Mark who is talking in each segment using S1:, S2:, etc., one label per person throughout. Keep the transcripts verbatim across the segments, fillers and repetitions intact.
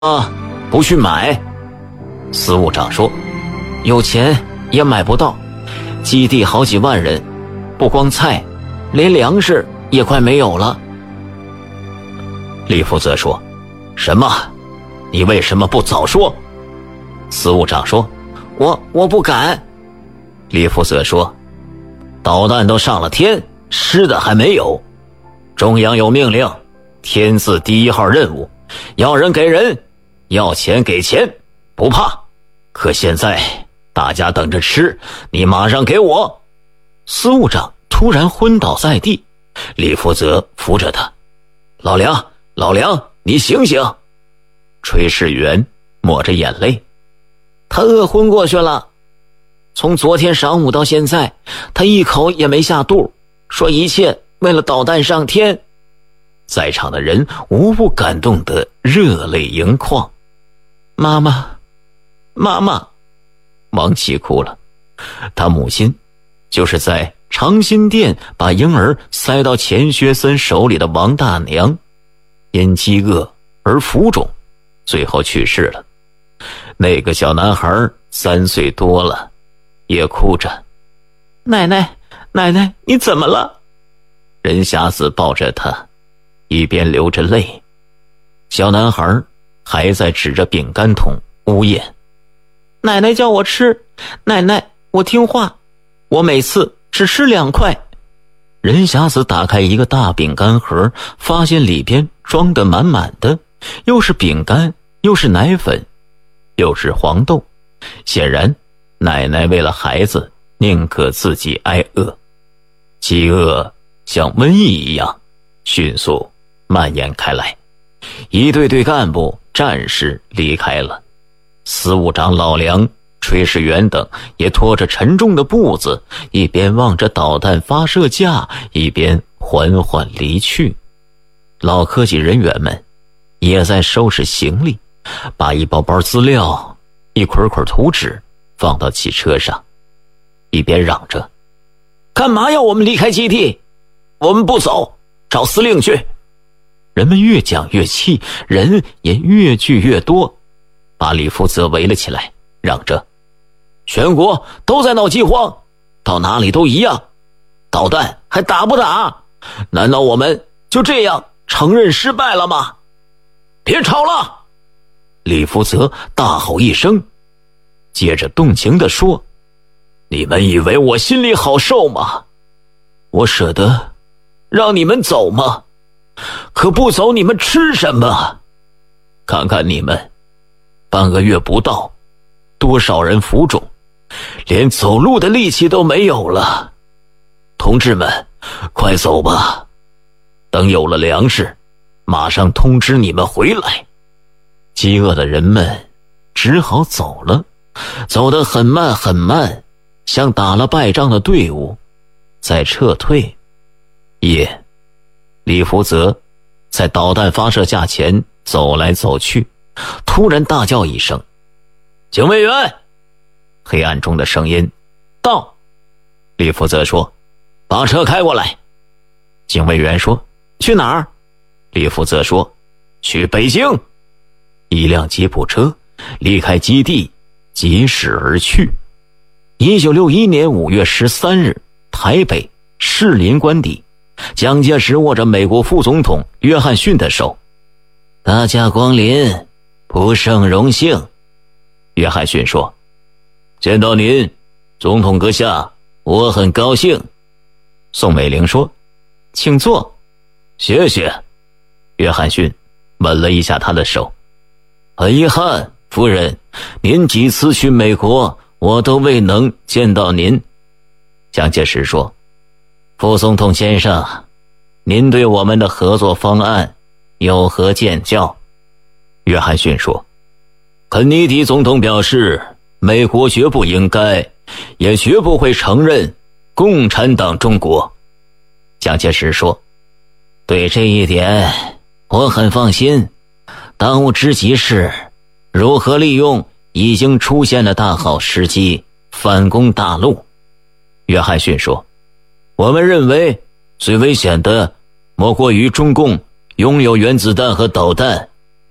S1: 啊，不去买。司务长说，有钱也买不到，基地好几万人，不光菜，连粮食也快没有了。李福泽说，什么？你为什么不早说？司务长说，我我不敢。李福泽说，导弹都上了天，吃的还没有。中央有命令，天字第一号任务，要人给人，要钱给钱，不怕。可现在大家等着吃，你马上给我。司务长突然昏倒在地，李福泽扶着他，老梁，老梁，你醒醒。炊事员抹着眼泪，他饿昏过去了。从昨天晌午到现在，他一口也没下肚，说一切为了导弹上天。在场的人无不感动得热泪盈眶。妈妈，妈妈，王琦哭了。他母亲就是在长辛店把婴儿塞到钱学森手里的王大娘，因饥饿而浮肿，最后去世了。那个小男孩三岁多了，也哭着，奶奶，奶奶，你怎么了？任霞子抱着他，一边流着泪。小男孩还在指着饼干桶呜咽，奶奶叫我吃，奶奶，我听话，我每次只吃两块。任霞子打开一个大饼干盒，发现里边装得满满的，又是饼干，又是奶粉，又是黄豆。显然奶奶为了孩子宁可自己挨饿。饥饿像瘟疫一样迅速蔓延开来，一队队干部战士离开了，司务长老梁、炊事员等也拖着沉重的步子，一边望着导弹发射架，一边缓缓离去。老科技人员们也在收拾行李，把一包包资料、一捆捆图纸放到汽车上，一边嚷着，干嘛要我们离开基地？我们不走，找司令去。人们越讲越气，人也越聚越多，把李福泽围了起来，嚷着，全国都在闹饥荒，到哪里都一样，导弹还打不打？难道我们就这样承认失败了吗？别吵了！李福泽大吼一声，接着动情地说，你们以为我心里好受吗？我舍得让你们走吗？可不走你们吃什么？看看你们，半个月不到，多少人浮肿，连走路的力气都没有了。同志们，快走吧，等有了粮食，马上通知你们回来。饥饿的人们只好走了，走得很慢很慢，像打了败仗的队伍在撤退。夜，李福泽在导弹发射架前走来走去，突然大叫一声，警卫员！黑暗中的声音，到。李福泽说，把车开过来。警卫员说，去哪儿？李福泽说，去北京。一辆吉普车离开基地，疾驶而去。一九六一年五月十三日，台北士林官邸，蒋介石握着美国副总统约翰逊的手，大驾光临，不胜荣幸。约翰逊说，见到您，总统阁下，我很高兴。宋美龄说，请坐。谢谢。约翰逊吻了一下他的手。很遗憾，夫人，您几次去美国，我都未能见到您。蒋介石说，副总统先生，您对我们的合作方案有何见教？约翰逊说，肯尼迪总统表示，美国绝不应该，也绝不会承认共产党中国。蒋介石说，对这一点我很放心，当务之急是如何利用已经出现的大好时机反攻大陆。约翰逊说，我们认为最危险的莫过于中共拥有原子弹和导弹。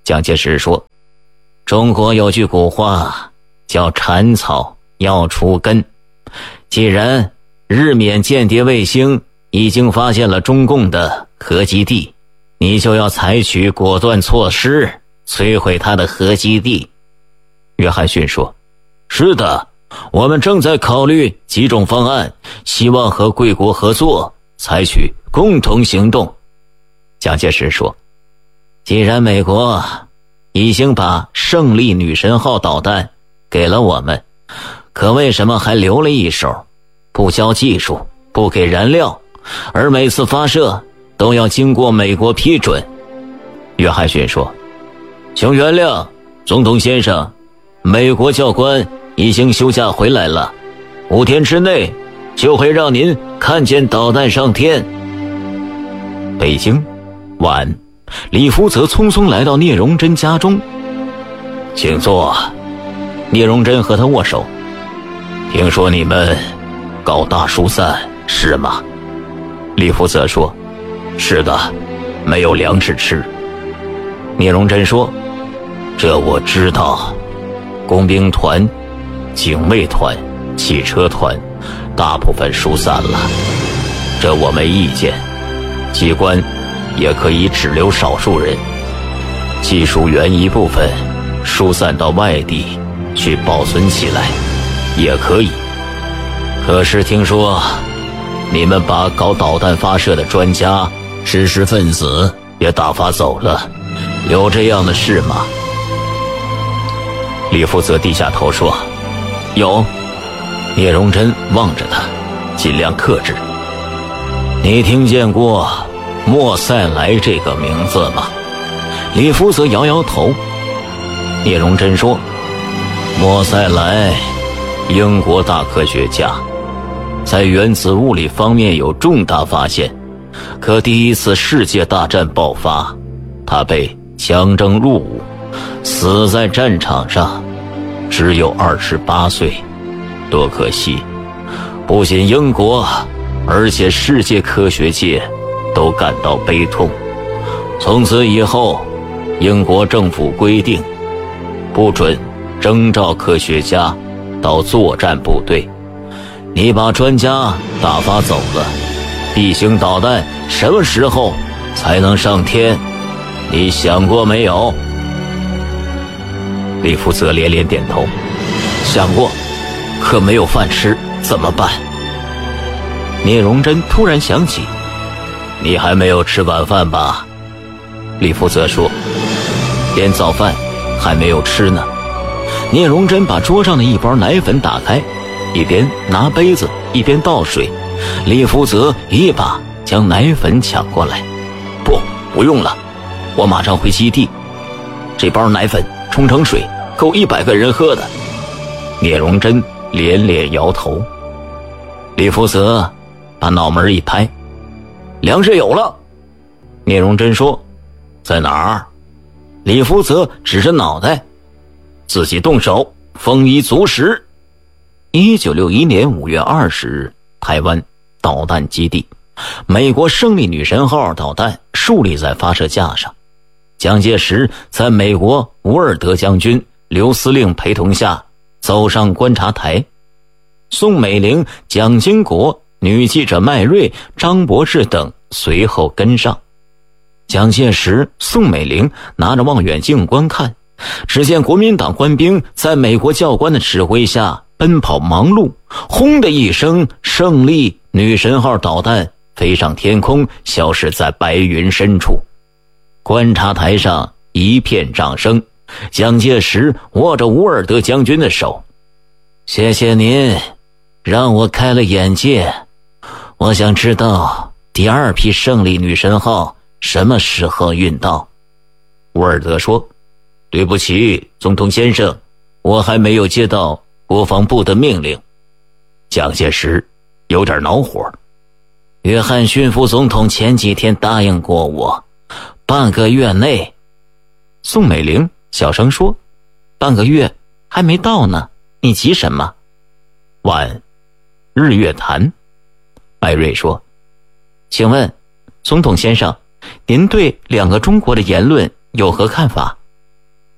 S1: 蒋介石说，中国有句古话叫铲草要除根，既然日缅间谍卫星已经发现了中共的核基地，你就要采取果断措施摧毁他的核基地。约翰逊说，是的，我们正在考虑几种方案，希望和贵国合作，采取共同行动。蒋介石说，既然美国已经把胜利女神号导弹给了我们，可为什么还留了一手，不交技术，不给燃料，而每次发射都要经过美国批准？约翰逊说，请原谅，总统先生，美国教官已经休假回来了，五天之内就会让您看见导弹上天。北京晚，李福泽匆匆来到聂荣臻家中。请坐。聂荣臻和他握手。听说你们搞大疏散是吗？李福泽说，是的，没有粮食吃。聂荣臻说，这我知道，工兵团、警卫团、汽车团大部分疏散了，这我没意见，机关也可以只留少数人，技术员一部分疏散到外地去保存起来也可以。可是听说你们把搞导弹发射的专家、知识分子也打发走了，有这样的事吗？李福泽低下头说，有。聂荣臻望着他，尽量克制。你听见过莫塞莱这个名字吗？李福泽摇摇头。聂荣臻说，莫塞莱，英国大科学家，在原子物理方面有重大发现，可第一次世界大战爆发，他被枪征入伍，死在战场上，只有二十八岁，多可惜！不仅英国，而且世界科学界都感到悲痛。从此以后，英国政府规定，不准征召科学家到作战部队。你把专家打发走了，地形导弹什么时候才能上天？你想过没有？李福泽连连点头，想过，可没有饭吃，怎么办？聂荣臻突然想起，你还没有吃晚饭吧？李福泽说，连早饭还没有吃呢。聂荣臻把桌上的一包奶粉打开，一边拿杯子一边倒水。李福泽一把将奶粉抢过来，不，不用了，我马上回基地。这包奶粉冲成水，够一百个人喝的。聂荣臻连连摇头。李福泽把脑门一拍，粮食有了。聂荣臻说，在哪儿？李福泽指着脑袋，自己动手，丰衣足食。一九六一年五月二十日，台湾导弹基地，美国胜利女神号导弹竖立在发射架上。蒋介石在美国吴尔德将军、刘司令陪同下走上观察台，宋美龄、蒋经国、女记者麦瑞、张柏芝等随后跟上。蒋介石、宋美龄拿着望远镜观看，只见国民党官兵在美国教官的指挥下奔跑忙碌，轰的一声，胜利女神号导弹飞上天空，消失在白云深处。观察台上一片掌声，蒋介石握着吴尔德将军的手，谢谢您，让我开了眼界。我想知道第二批胜利女神号什么时候运到？吴尔德说，对不起，总统先生，我还没有接到国防部的命令。蒋介石有点恼火，约翰逊副总统前几天答应过我，半个月内。宋美龄小声说，半个月还没到呢，你急什么？晚，日月潭。麦瑞说，请问总统先生，您对两个中国的言论有何看法？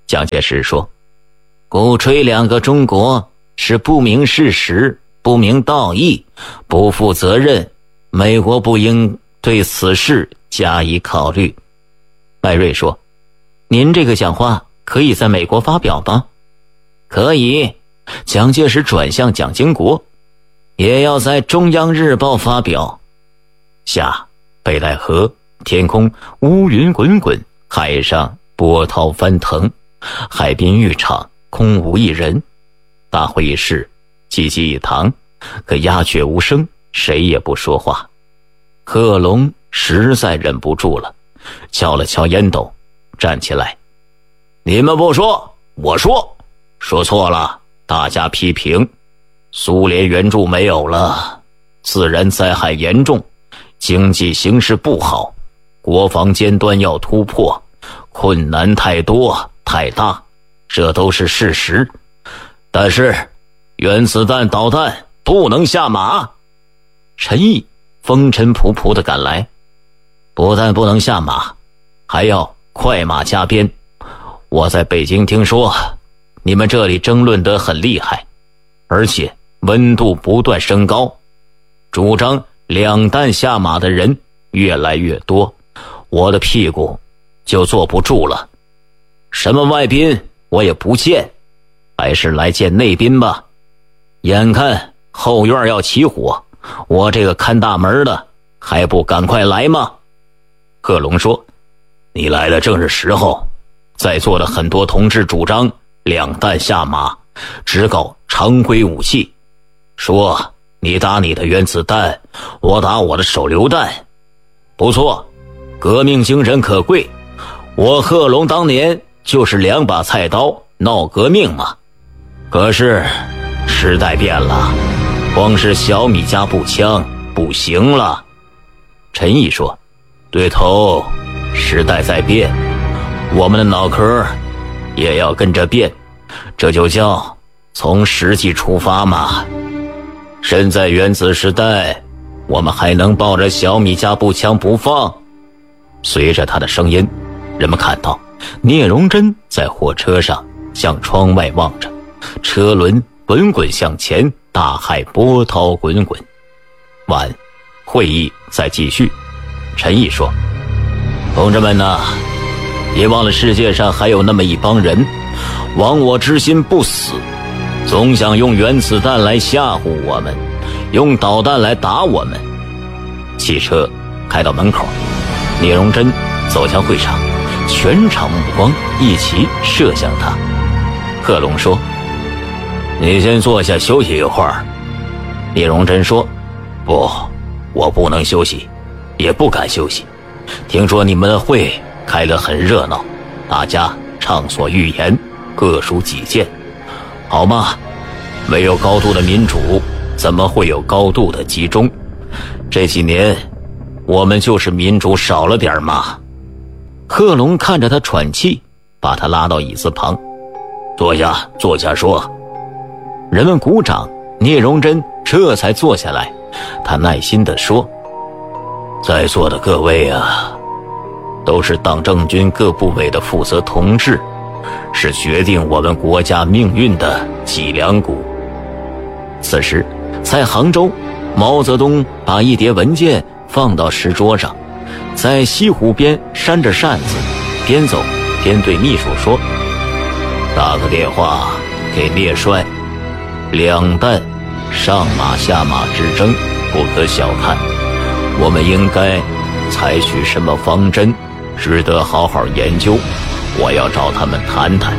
S1: 蒋介石说，鼓吹两个中国是不明事实、不明道义、不负责任，美国不应对此事加以考虑。麦瑞说，您这个讲话可以在美国发表吗？可以。蒋介石转向蒋经国，也要在中央日报发表。下北戴河，天空乌云滚滚，海上波涛翻腾，海滨浴场空无一人。大会议室济济一堂，可鸦雀无声，谁也不说话。贺龙实在忍不住了，敲了敲烟斗，站起来，你们不说，我说，说错了大家批评。苏联援助没有了，自然灾害严重，经济形势不好，国防尖端要突破，困难太多太大，这都是事实。但是原子弹导弹不能下马。陈毅风尘仆仆地赶来，不但不能下马，还要快马加鞭。我在北京听说你们这里争论得很厉害，而且温度不断升高，主张两弹下马的人越来越多，我的屁股就坐不住了。什么外宾我也不见，还是来见内宾吧。眼看后院要起火，我这个看大门的还不赶快来吗？贺龙说，你来的正是时候，在座的很多同志主张两弹下马，只搞常规武器，说你打你的原子弹，我打我的手榴弹。不错，革命精神可贵，我贺龙当年就是两把菜刀闹革命嘛。可是时代变了，光是小米加步枪不行了。陈毅说，对头，时代在变，我们的脑壳也要跟着变，这就叫从实际出发嘛。身在原子时代，我们还能抱着小米加步枪不放。随着他的声音，人们看到聂荣臻在火车上向窗外望着，车轮滚滚向前，大海波涛滚滚。晚，会议再继续。陈毅说，同志们呐，别忘了世界上还有那么一帮人，亡我之心不死，总想用原子弹来吓唬我们，用导弹来打我们。汽车开到门口，聂荣臻走向会场，全场目光一起射向他。贺龙说，你先坐下休息一会儿。聂荣臻说，不，我不能休息，也不敢休息。听说你们的会开得很热闹，大家畅所欲言，各抒己见，好吗？没有高度的民主，怎么会有高度的集中？这几年我们就是民主少了点嘛。贺龙看着他喘气，把他拉到椅子旁，坐下坐下说。人们鼓掌，聂荣臻这才坐下来。他耐心地说，在座的各位啊，都是党政军各部委的负责同志，是决定我们国家命运的脊梁骨。此时在杭州，毛泽东把一叠文件放到石桌上，在西湖边扇着扇子，边走边对秘书说，打个电话给聂帅，两弹上马下马之争不可小看，我们应该采取什么方针，值得好好研究，我要找他们谈谈。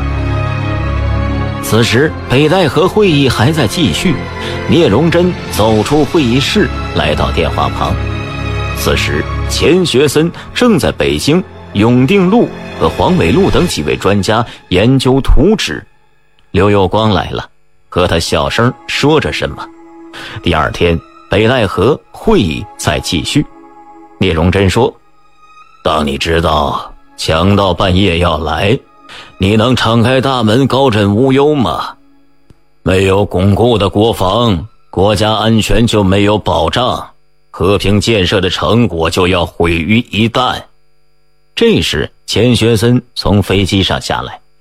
S1: 此时北戴河会议还在继续，聂荣臻走出会议室，来到电话旁。此时钱学森正在北京永定路和黄纬路等几位专家研究图纸。刘有光来了，和他小声说着什么。第二天北戴河会议再继续。聂荣臻说，当你知道强盗半夜要来，你能敞开大门高枕无忧吗？没有巩固的国防，国家安全就没有保障，和平建设的成果就要毁于一旦。这时钱学森从飞机上下来，